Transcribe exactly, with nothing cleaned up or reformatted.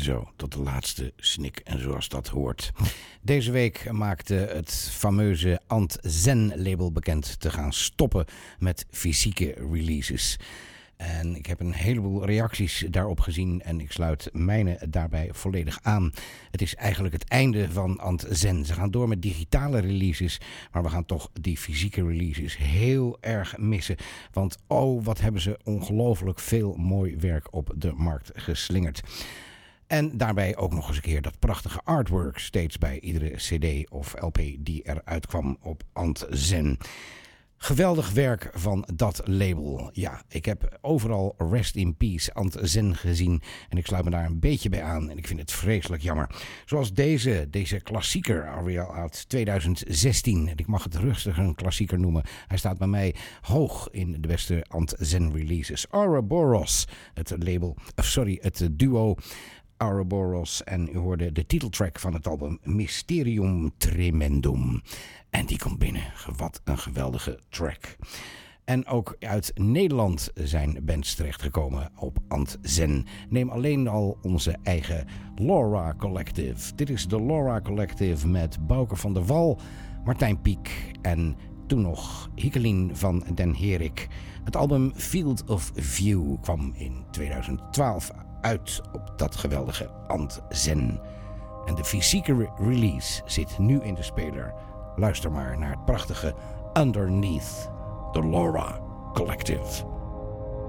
Zo, tot de laatste snik en zoals dat hoort. Deze week maakte het fameuze Ant Zen label bekend te gaan stoppen met fysieke releases. En ik heb een heleboel reacties daarop gezien en ik sluit mijne daarbij volledig aan. Het is eigenlijk het einde van Ant Zen. Ze gaan door met digitale releases, maar we gaan toch die fysieke releases heel erg missen. Want oh, wat hebben ze ongelooflijk veel mooi werk op de markt geslingerd. En daarbij ook nog eens een keer dat prachtige artwork steeds bij iedere cd of L P die eruit kwam op Ant Zen. Geweldig werk van dat label. Ja, ik heb overal Rest in Peace Ant Zen gezien en ik sluit me daar een beetje bij aan en ik vind het vreselijk jammer. Zoals deze, deze klassieker alweer uit tweeduizend zestien. En ik mag het rustig een klassieker noemen. Hij staat bij mij hoog in de beste Ant Zen releases. Ouroboros, het label, of sorry, het duo Ouroboros. En u hoorde de titeltrack van het album Mysterium Tremendum. En die komt binnen. Wat een geweldige track. En ook uit Nederland zijn bands terechtgekomen op Ant Zen. Neem alleen al onze eigen Laura Collective. Dit is de Laura Collective met Bouke van der Wal, Martijn Pieck en toen nog Hikkelien van den Herik. Het album Field of View kwam in tweeduizend twaalf uit op dat geweldige Ant Zen. En de fysieke re- release zit nu in de speler. Luister maar naar het prachtige Underneath the Laura Collective.